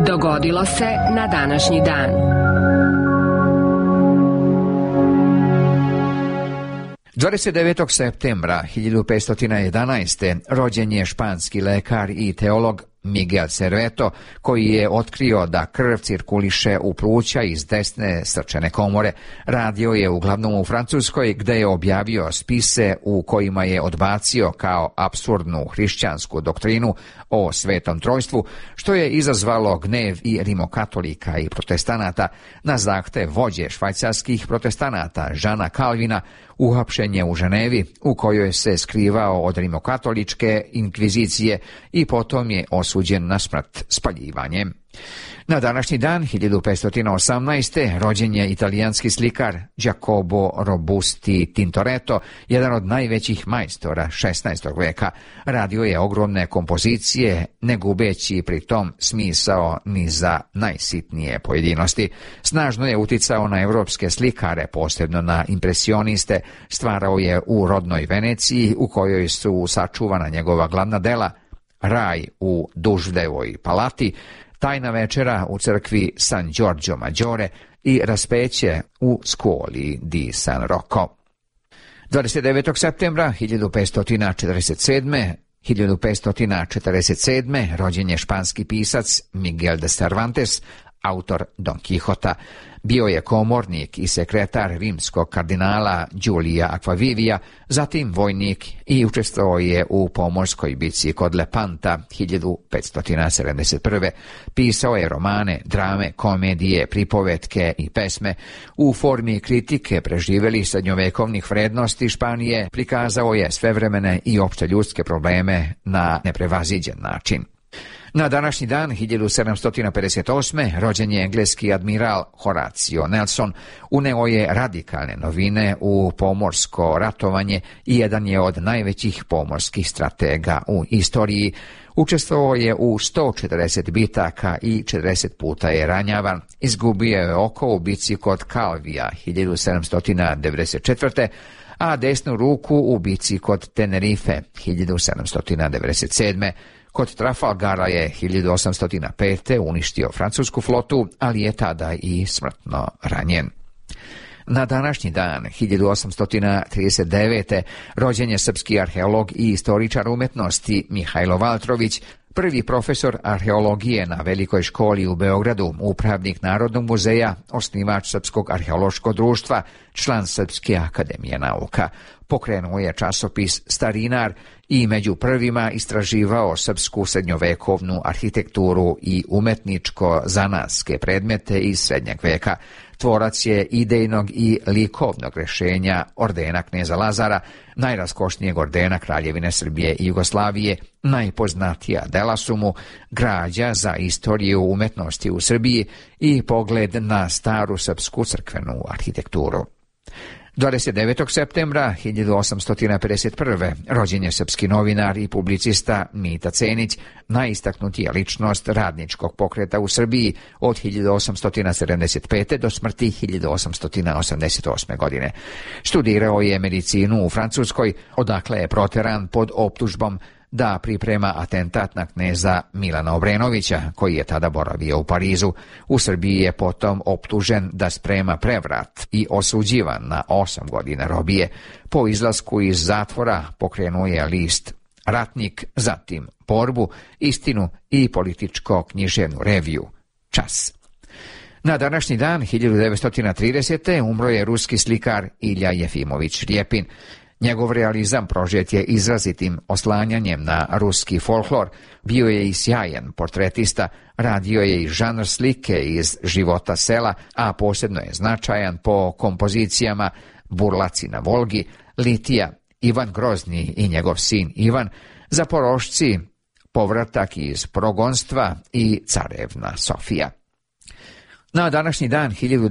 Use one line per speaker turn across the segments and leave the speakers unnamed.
Dogodilo se na današnji dan.
Dvadeset 9. septembra 1511. rođen je španski lekar i teolog Miguel Serveto, koji je otkrio da krv cirkuliše u pluća iz desne srčane komore. Radio je uglavnom u Francuskoj, gde je objavio spise u kojima je odbacio kao apsurdnu hrišćansku doktrinu o Svetom Trojstvu, što je izazvalo gnev i rimokatolika i protestanata. Na zahtev vođe švajcarskih protestanata Žana Kalvina uhapšen je u Ženevi, u kojoj se skrivao od rimokatoličke inkvizicije, i potom je osuđen na smrt spaljivanjem. Na današnji dan 1518. rođen je italijanski slikar Giacomo Robusti Tintoretto, jedan od najvećih majstora 16. veka. Radio je ogromne kompozicije, ne gubeći pri tom smisao ni za najsitnije pojedinosti. Snažno je uticao na evropske slikare, posebno na impresioniste. Stvarao je u rodnoj Veneciji, u kojoj su sačuvana njegova glavna dela: Raj u Duždevoj palati, Tajna večera u crkvi San Giorgio Maggiore i Raspeće u Scuoli di San Rocco. 29. septembra 1547. rođen je španski pisac Miguel de Cervantes, autor Don Quixota. Bio je komornik i sekretar rimskog kardinala Giulia Acquavivia, zatim vojnik i učestvovao je u pomorskoj bici kod Lepanta 1571. Pisao je romane, drame, komedije, pripovetke i pesme. U formi kritike preživjelih srednjovekovnih vrednosti Španije prikazao je svevremene i opšte ljudske probleme na neprevaziđen način. Na današnji dan 1758. rođen je engleski admiral Horatio Nelson. Uneo je radikalne novine u pomorsko ratovanje i jedan je od najvećih pomorskih stratega u istoriji. Učestvovao je u 140 bitaka i 40 puta je ranjavan. Izgubio je oko u bici kod Calvija 1794. a desnu ruku u bici kod Tenerife 1797. Kod Trafalgara je 1805. uništio francusku flotu, ali je tada i smrtno ranjen. Na današnji dan, 1839. rođen je srpski arheolog i istoričar umetnosti Mihajlo Valtrović, prvi profesor arheologije na Velikoj školi u Beogradu, upravnik Narodnog muzeja, osnivač Srpskog arheološkog društva, član Srpske akademije nauka. Pokrenuo je časopis Starinar i među prvima istraživao srpsku srednjovekovnu arhitekturu i umetničko-zanatske predmete iz srednjeg veka. Tvorac je idejnog i likovnog rešenja ordena kneza Lazara, najraskošnijeg ordena Kraljevine Srbije i Jugoslavije. Najpoznatija dela su mu Građa za istoriju umetnosti u Srbiji i Pogled na staru srpsku crkvenu arhitekturu. 29. septembra 1851. rođen je srpski novinar i publicista Mita Cenić, najistaknutija ličnost radničkog pokreta u Srbiji od 1875. do smrti 1888. godine. Studirao je medicinu u Francuskoj, odakle je proteran pod optužbom da priprema atentat na kneza Milana Obrenovića, koji je tada boravio u Parizu. U Srbiji je potom optužen da sprema prevrat i osuđivan na 8 godina robije. Po izlasku iz zatvora pokrenuo je list Ratnik, zatim Borbu, Istinu i političko-književnu reviju Čas. Na današnji dan, 1930. umro je ruski slikar Ilja Jefimović Rjepin. Njegov realizam prožet je izrazitim oslanjanjem na ruski folklor, bio je i sjajan portretista, radio je i žanr slike iz života sela, a posebno je značajan po kompozicijama Burlaci na Volgi, Litija, Ivan Grozni i njegov sin Ivan, Zaporošci, Povratak iz progonstva i Carevna Sofija. Na današnji dan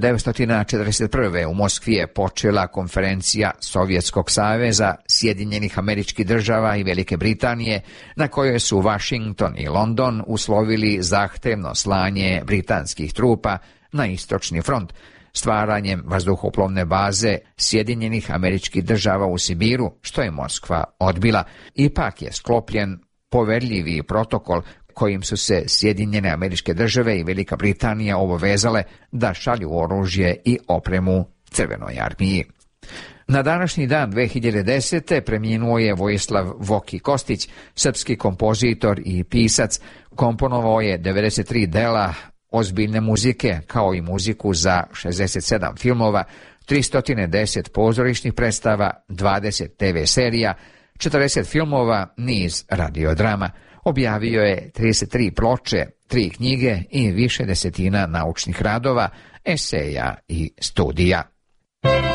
1941. u Moskvi je počela konferencija Sovjetskog saveza, Sjedinjenih Američkih Država i Velike Britanije, na kojoj su Washington i London uslovili zahtevno slanje britanskih trupa na istočni front, stvaranjem vazduhoplovne baze Sjedinjenih Američkih Država u Sibiru, što je Moskva odbila. Ipak je sklopljen poverljivi protokol kojim su se Sjedinjene Američke Države i Velika Britanija obavezale da šalju oružje i opremu Crvenoj armiji. Na današnji dan 2010. preminuo je Vojislav Voki Kostić, srpski kompozitor i pisac. Komponovao je 93 dela ozbiljne muzike, kao i muziku za 67 filmova, 310 pozorišnih predstava, 20 TV serija, 40 filmova, niz radiodrama. Objavio je 33 ploče, 3 knjige i više desetina naučnih radova, eseja i studija.